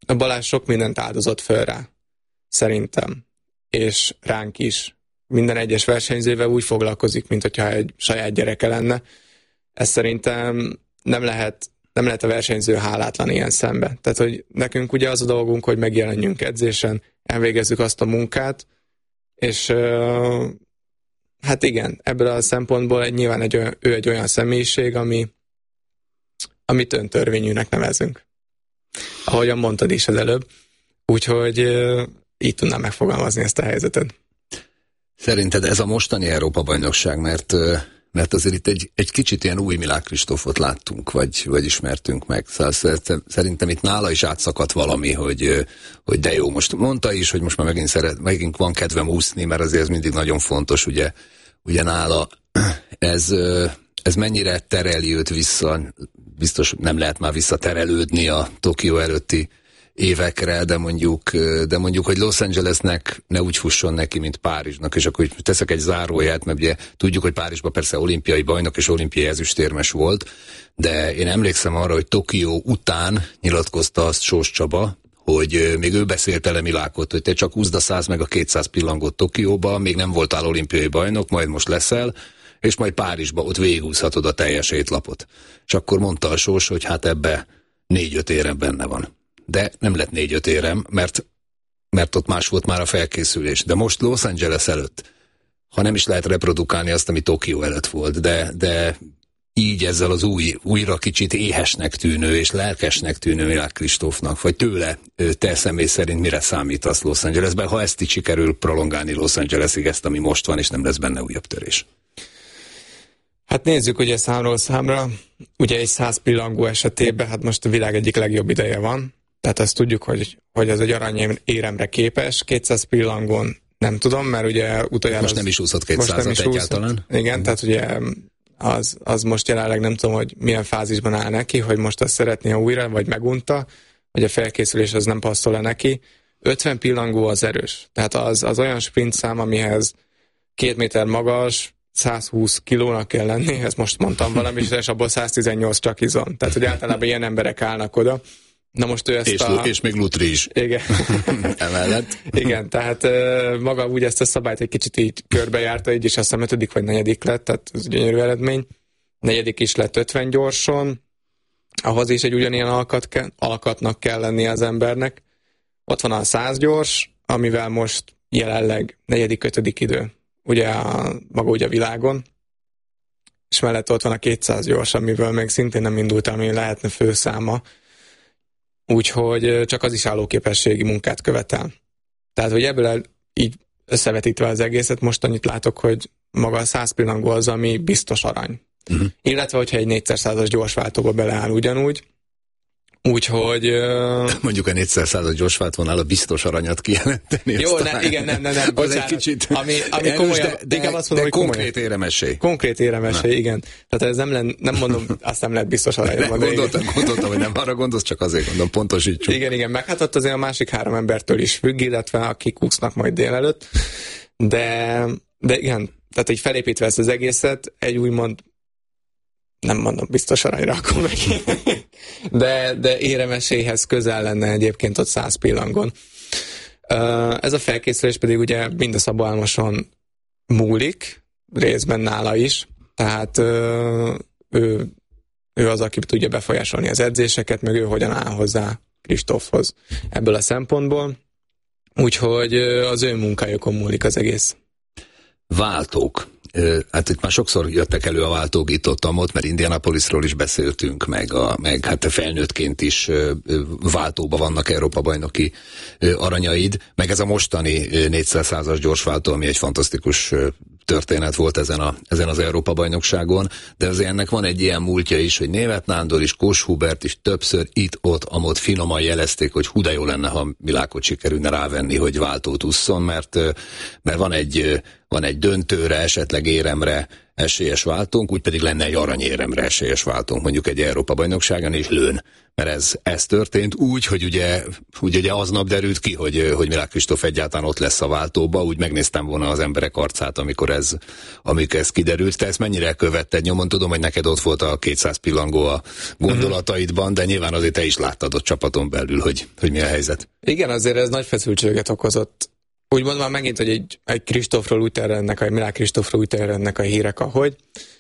a Balázs sok mindent áldozott föl rá, szerintem, és ránk is. Minden egyes versenyzővel úgy foglalkozik, mint hogyha egy saját gyereke lenne. Ez szerintem nem lehet, nem lehet a versenyző hálátlan ilyen szembe. Tehát, hogy nekünk ugye az a dolgunk, hogy megjelenjünk edzésen, elvégezzük azt a munkát, és uh, hát igen, ebből a szempontból egy, nyilván egy olyan, ő egy olyan személyiség, ami, amit öntörvényűnek nevezünk. Ahogyan mondtad is az előbb. Úgyhogy uh, így tudnám megfogalmazni ezt a helyzetet. Szerinted ez a mostani Európa-bajnokság, mert, mert azért itt egy, egy kicsit ilyen új Milák Kristófot láttunk, vagy, vagy ismertünk meg. Szóval szerintem itt nála is átszakadt valami, hogy, hogy de jó, most mondta is, hogy most már megint, szeret, megint van kedvem úszni, mert azért ez mindig nagyon fontos, ugye, ugye nála ez, ez mennyire tereli őt vissza, biztos nem lehet már visszaterelődni a Tokió előtti évekre, de mondjuk, de mondjuk, hogy Los Angelesnek ne úgy fusson neki, mint Párizsnak, és akkor teszek egy záróját, mert ugye tudjuk, hogy Párizsban persze olimpiai bajnok és olimpiai ezüstérmes volt, de én emlékszem arra, hogy Tokió után nyilatkozta azt Sós Csaba, hogy még ő beszélte le Milákot, hogy te csak húzd a száz meg a kétszáz pillangót Tokióba, még nem voltál olimpiai bajnok, majd most leszel, és majd Párizsba ott végigúszhatod a teljes étlapot. És akkor mondta a Sós, hogy hát ebbe négy-öt érem benne van. De nem lett négy-öt érem, mert, mert ott más volt már a felkészülés. De most Los Angeles előtt, ha nem is lehet reprodukálni azt, ami Tokió előtt volt, de, de így ezzel az új, újra kicsit éhesnek tűnő és lelkesnek tűnő Milák Kristófnak, vagy tőle te személy szerint mire számítasz Los Angelesben, ha ezt így sikerül prolongálni Los Angelesig, ezt, ami most van, és nem lesz benne újabb törés? Hát nézzük ugye számról számra, ugye egy száz pillangó esetében, hát most a világ egyik legjobb ideje van, tehát azt tudjuk, hogy, hogy ez egy aranyéremre képes, kétszáz pillangón nem tudom, mert ugye utoljára... Most nem is úszott kétszázat egyáltalán. Igen, mm. tehát ugye az, az most jelenleg nem tudom, hogy milyen fázisban áll neki, hogy most azt szeretné újra, vagy megunta, hogy a felkészülés az nem passzol-e neki. ötven pillangó az erős, tehát az, az olyan sprint szám, amihez két méter magas, száz húsz kilónak kell lenni, ezt most mondtam valami, és abból száz tizennyolc csak izom. Tehát, hogy általában ilyen emberek állnak oda. Na most ő ezt és, a... és még lutri is. Igen. Emellett. Igen, tehát uh, maga úgy ezt a szabályt egy kicsit így körbejárta, így is azt hiszem ötödik vagy negyedik lett, tehát ez gyönyörű eredmény. Negyedik is lett ötven gyorson, ahhoz is egy ugyanilyen alkat ke- alkatnak kell lennie az embernek. Ott van a száz gyors, amivel most jelenleg negyedik, ötödik idő, ugye a, maga ugye a világon, és mellett ott van a kétszáz gyors, amiből még szintén nem indult, ami lehetne főszáma. Úgyhogy csak az is állóképességi munkát követel. Tehát, hogy ebből el, így összevetítve az egészet, most annyit látok, hogy maga a száz pillangó az, ami biztos arany. Uh-huh. Illetve, hogyha egy négyszer-százas gyorsváltóba beleáll ugyanúgy. Úgyhogy... Uh... Mondjuk a négyszer-százas gyorsváltónál a biztos aranyat kijelenteni. Jó, ne, igen, nem, nem, nem, bocsánat. Egy kicsit ami, ami erős, komolyan, de, de, azt mondom, de konkrét éremesély. Konkrét éremesély, igen. Tehát ez nem, len, nem mondom, azt nem lehet biztos aranyra mondani. Gondoltam, gondoltam, hogy nem arra gondolsz, csak azért gondolom, pontosítsuk. Igen, igen, meg hát ott azért a másik három embertől is függ, illetve akik úsznak majd délelőtt. De, de igen, tehát így felépítve ezt az egészet, egy úgymond nem mondom biztos aranyra, akkor meg. De, de éremesélyhez közel lenne egyébként ott száz pillangon. Ez a felkészülés pedig ugye mind a Szabó Álmoson múlik, részben nála is, tehát ő, ő az, aki tudja befolyásolni az edzéseket, meg ő hogyan áll hozzá Kristófhoz ebből a szempontból. Úgyhogy az ő munkájukon múlik az egész. Váltók. Hát itt már sokszor jöttek elő a váltók itt ott, ott mert Indianapolisról is beszéltünk, meg, a, meg hát felnőttként is váltóban vannak Európa-bajnoki aranyaid, meg ez a mostani négyszázas gyorsváltó, ami egy fantasztikus történet volt ezen, a, ezen az Európa-bajnokságon, de azért ennek van egy ilyen múltja is, hogy Németh Nándor is, Kós Hubert is többször itt-ott, amott finoman jelezték, hogy hú de jó lenne, ha Milákot sikerülne rávenni, hogy váltót ússzon, mert, mert van egy van egy döntőre, esetleg éremre esélyes váltónk, úgy pedig lenne egy aranyéremre esélyes váltónk, mondjuk egy Európa-bajnokságon, és lőn. Mert ez, ez történt úgy, hogy ugye, ugye, ugye aznap derült ki, hogy, hogy Milák Kristóf egyáltalán ott lesz a váltóba, úgy megnéztem volna az emberek arcát, amikor ez, amikor ez kiderült. Te ezt mennyire követted nyomon? Tudom, hogy neked ott volt a kétszáz pillangó a gondolataidban, de nyilván azért te is láttad ott csapaton belül, hogy, hogy mi a helyzet. Igen, azért ez nagy feszültséget okozott. Úgy mondom már megint, hogy egy, egy Kristófról úgy terjednek, egy Milák Kristófról úgy terjednek a hírek, ahogy.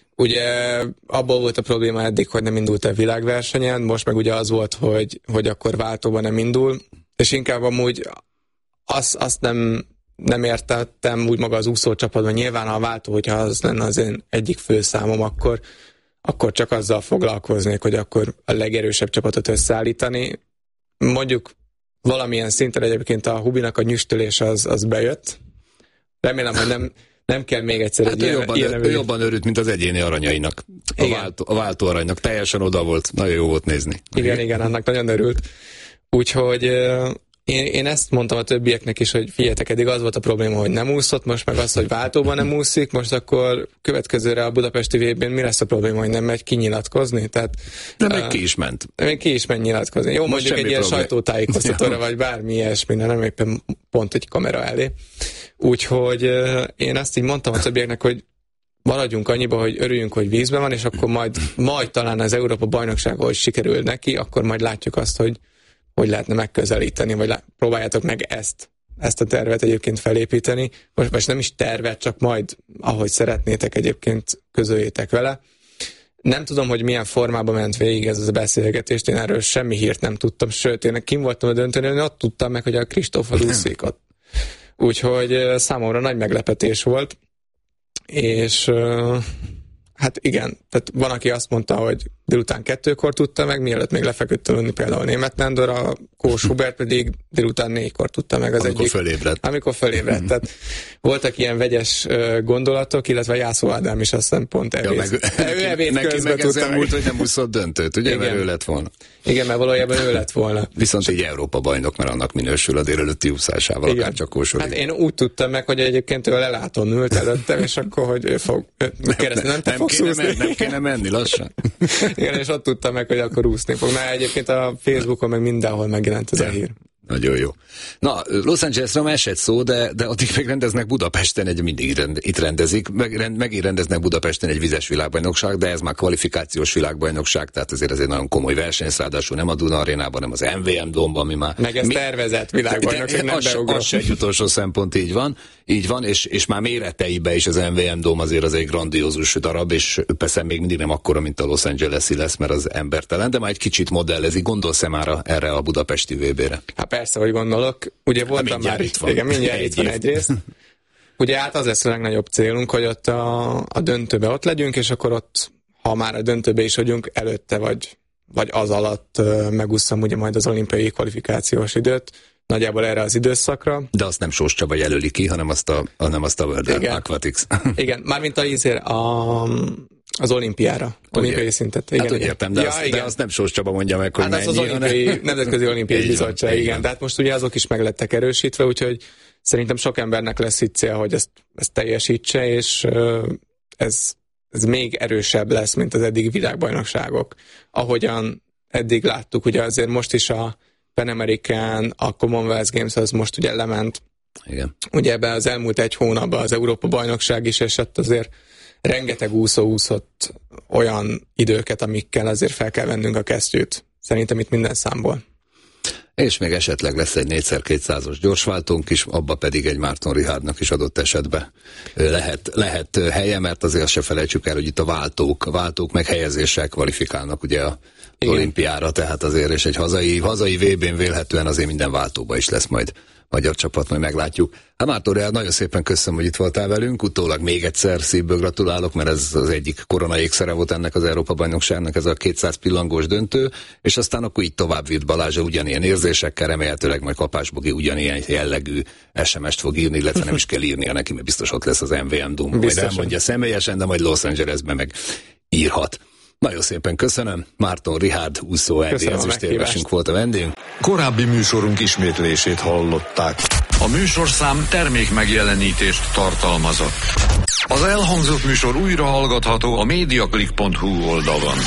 Ugye abból volt a probléma eddig, hogy nem indult el világversenyen, most meg ugye az volt, hogy, hogy akkor váltóban nem indul, és inkább amúgy azt, azt nem, nem értettem úgy maga az úszócsapatban. Nyilván a váltó, hogyha az lenne az én egyik főszámom, akkor, akkor csak azzal foglalkoznék, hogy akkor a legerősebb csapatot összeállítani. Mondjuk valamilyen szinten egyébként a Hubinak a nyüstölés az, az bejött. Remélem, hogy nem, nem kell még egyszer hát egy ő ilyen, jobban, ilyen ő jobban örült, mint az egyéni aranyainak. A váltó, a váltó aranynak. Teljesen oda volt. Nagyon jó volt nézni. Igen, igen, annak nagyon örült. Úgyhogy én, én ezt mondtam a többieknek is, hogy figyeljetek, eddig az volt a probléma, hogy nem úszott, most meg az, hogy váltóban nem úszik, most akkor következőre a budapesti vé bén mi lesz a probléma, hogy nem megy kinyilatkozni? Tehát, de még uh, ki is ment. Még ki is ment nyilatkozni. Jó, most mondjuk egy ilyen sajtótájékoztatóra, vagy bármi ilyesmi, nem éppen pont egy kamera elé. Úgyhogy uh, én azt így mondtam a többieknek, hogy maradjunk annyiba, hogy örüljünk, hogy vízben van, és akkor majd, majd talán az Európa bajnokság, hogy sikerül neki, akkor majd látjuk azt, hogy hogy lehetne megközelíteni, vagy lá- próbáljátok meg ezt, ezt a tervet egyébként felépíteni. Most, most nem is tervet, csak majd, ahogy szeretnétek egyébként közöljétek vele. Nem tudom, hogy milyen formában ment végig ez a beszélgetést, én erről semmi hírt nem tudtam, sőt, én kim voltam a döntőnél, ott tudtam meg, hogy a Kristóf az úszik ott. Úgyhogy számomra nagy meglepetés volt, és hát igen, tehát van, aki azt mondta, hogy délután kettőkor tudta meg, mielőtt még lefeküdt aludni például Németh Nándor, a Kós Hubert pedig délután négykor tudta meg az amikor egyik. Fölébredt. Amikor fölébredt. Tehát voltak ilyen vegyes gondolatok, illetve Jászó Ádám is azt hiszem pont evét. Ja, meg, ő evét neki közben meg tudta meg. Múlt, hogy nem úszott döntőt, ugye, igen. Mert ő lett volna. Igen, mert valójában ő lett volna. Viszont így Európa bajnok, mert annak minősül a délelőtti úszásával, igen. Akár csak Kósorig. Hát én úgy tudtam meg, hogy egyébként ő a lelátón ült előttem, és akkor, hogy ő fog, kérdezni, nem, nem te nem fogsz kéne úszni? Men, nem kéne menni lassan. Igen, és ott tudtam meg, hogy akkor úszni fog. Már egyébként a Facebookon meg mindenhol megjelent ez a hír. Nagyon jó. Na, Los Angelesről esett szó, de, de addig megrendeznek Budapesten, egy mindig rend, itt rendezik, meg, megint rendeznek Budapesten egy vizes világbajnokság, de ez már kvalifikációs világbajnokság, tehát azért ez egy nagyon komoly verseny, ráadásul nem a Duna Arénában, hanem az em vé em Dome-ban, ami már... Meg ez mi, tervezett világbajnokság, nem beugrott. Az se egy utolsó szempont, így van, így van, és, és már méreteibe is az em vé em Dome azért az egy grandiózus darab, és persze még mindig nem akkora, mint a Los Angeles-i lesz, mert az embertelen, de már egy kicsit modellezik. Gondolsz-e már erre a budapesti vé bére? Hát persze, hogy gondolok. Ugye voltam már, itt van. Igen, mindjárt egy itt van egyrészt. Ugye hát az lesz a legnagyobb célunk, hogy ott a, a döntőbe ott legyünk, és akkor ott, ha már a döntőbe is vagyunk, előtte vagy, vagy az alatt uh, megúszom ugye majd az olimpiai kvalifikációs időt, nagyjából erre az időszakra. De azt nem Sós Csaba jelöli ki, hanem azt a, hanem azt a World Igen. Aquatics. Igen, mármint a, a, az olimpiára, olimpiai szintet. Igen, hát úgy értem, de, ja, azt, igen. de azt nem Sós Csaba mondja meg, hogy hát mennyi. Az, az olimpiai, hanem... Nemzetközi Olimpiai Bizottság, igen. igen. De hát most ugye azok is meg lettek erősítve, úgyhogy szerintem sok embernek lesz itt cél, hogy ezt, ezt teljesítse, és ez, ez még erősebb lesz, mint az eddigi világbajnokságok. Ahogyan eddig láttuk, ugye azért most is a Pan American, a Commonwealth Games az most ugye lement. Igen. Ugye ebben az elmúlt egy hónapban az Európa bajnokság is esett, azért rengeteg úszó úszott olyan időket, amikkel azért fel kell vennünk a kesztyűt. Szerintem itt minden számból. És még esetleg lesz egy négyszer kétszázas gyorsváltónk is, abba pedig egy Márton Richardnak is adott esetben lehet, lehet helye, mert azért se felejtsük el, hogy itt a váltók, a váltók meg helyezéssel kvalifikálnak ugye a Igen. olimpiára, tehát azért, és egy hazai, hazai vé bén vélhetően azért minden váltóba is lesz majd magyar csapat, majd meglátjuk. Hát Márton Richard, nagyon szépen köszönöm, hogy itt voltál velünk, utólag még egyszer szívből gratulálok, mert ez az egyik korona ékszere volt ennek az Európa-bajnokságnak, ez a kétszáz pillangós döntő, és aztán akkor így tovább vitt Balázsa ugyanilyen érzésekkel, remélhetőleg majd Kapás Bogi ugyanilyen jellegű es em est fog írni, illetve nem is kell írnia neki, mert biztos ott lesz az em vé em Dome, majd elmondja személyesen, de majd Los Angelesben meg írhat. Nagyon szépen köszönöm. Márton Richárd úszó é dé ezüstérmesünk volt a vendégünk. Korábbi műsorunk ismétlését hallották. A műsorszám termék megjelenítést tartalmazott. Az elhangzott műsor újra hallgatható a mediaclick pont hu oldalon.